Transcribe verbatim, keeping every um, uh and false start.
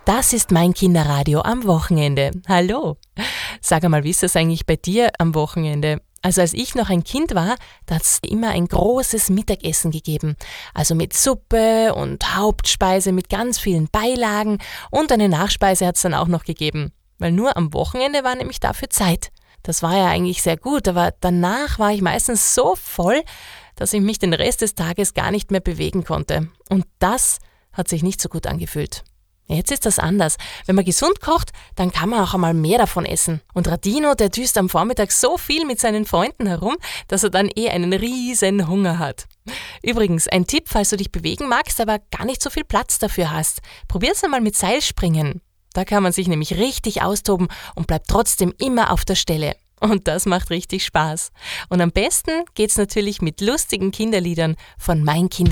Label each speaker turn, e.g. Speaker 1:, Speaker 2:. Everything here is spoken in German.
Speaker 1: Das ist mein Kinderradio am Wochenende. Hallo! Sag einmal, wie ist das eigentlich bei dir am Wochenende? Also als ich noch ein Kind war, da hat es immer ein großes Mittagessen gegeben. Also mit Suppe und Hauptspeise mit ganz vielen Beilagen und eine Nachspeise hat es dann auch noch gegeben. Weil nur am Wochenende war nämlich dafür Zeit. Das war ja eigentlich sehr gut, aber danach war ich meistens so voll, dass ich mich den Rest des Tages gar nicht mehr bewegen konnte. Und das hat sich nicht so gut angefühlt. Jetzt ist das anders. Wenn man gesund kocht, dann kann man auch einmal mehr davon essen. Und Radino, der düst am Vormittag so viel mit seinen Freunden herum, dass er dann eh einen riesen Hunger hat. Übrigens, ein Tipp, falls du dich bewegen magst, aber gar nicht so viel Platz dafür hast. Probier's einmal mit Seilspringen. Da kann man sich nämlich richtig austoben und bleibt trotzdem immer auf der Stelle. Und das macht richtig Spaß. Und am besten geht's natürlich mit lustigen Kinderliedern von Mein Kinderradio.